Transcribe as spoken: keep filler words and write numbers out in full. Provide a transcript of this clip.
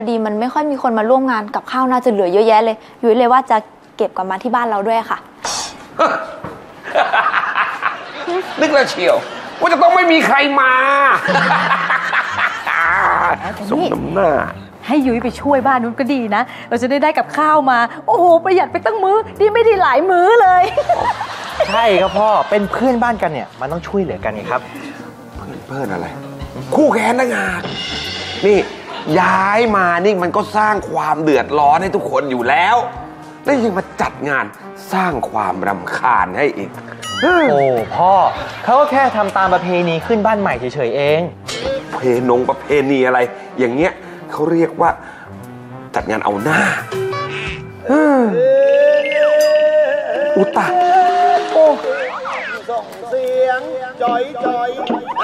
ดีมันไม่ค่อยมีคนมาร่วมงานกับข้าวน่าจะเหลือเยอะแยะเลยยุ้ยเลยว่าจะเก็บกลับมาที่บ้านเราด้วยค่ะนึกแล้วเชียวว่าจะต้องไม่มีใครมาสมน้ำหน้าให้ยุ้ยไปช่วยบ้านนู้นก็ดีนะเราจะได้ได้กับข้าวมาโอ้โหประหยัดไปตั้งมื้อนี่ไม่ได้หลายมื้อเลยใช่ครับพ่อเป็นเพื่อนบ้านกันเนี่ยมันต้องช่วยเหลือกันไงครับเพื่อนเพื่อนอะไรคู่แข่งต่างหากนี่ย้ายมานี่มันก็สร้างความเดือดร้อนให้ทุกคนอยู่แล้วแล้วยังมาจัดงานสร้างความรำคาญให้อีกโอ้พ่อเขาก็แค่ทำตามประเพณีขึ้นบ้านใหม่เฉยๆเองเพนงประเพณีอะไรอย่างเงี้ยเขาเรียกว่าจัดงานเอาหน้าอุตตะส่งเสียงจอยจอย